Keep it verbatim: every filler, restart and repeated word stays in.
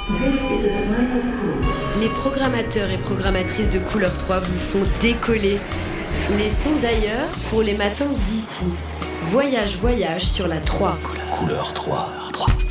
Les programmateurs et programmatrices de Couleur trois vous font décoller. Les sons d'ailleurs pour les matins d'ici. Voyage, voyage sur la trois. Couleur trois.